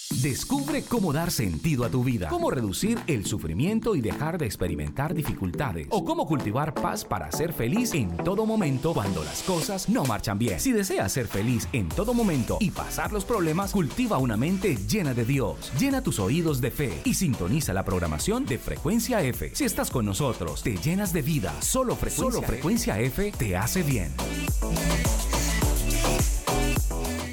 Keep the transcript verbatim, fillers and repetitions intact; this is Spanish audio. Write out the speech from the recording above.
Descubre cómo dar sentido a tu vida, cómo reducir el sufrimiento y dejar de experimentar dificultades, o cómo cultivar paz para ser feliz en todo momento cuando las cosas no marchan bien. Si deseas ser feliz en todo momento y pasar los problemas, cultiva una mente llena de Dios. Llena tus oídos de fe y sintoniza la programación de Frecuencia F. Si estás con nosotros, te llenas de vida. Solo Frecuencia, Solo Frecuencia F te hace bien.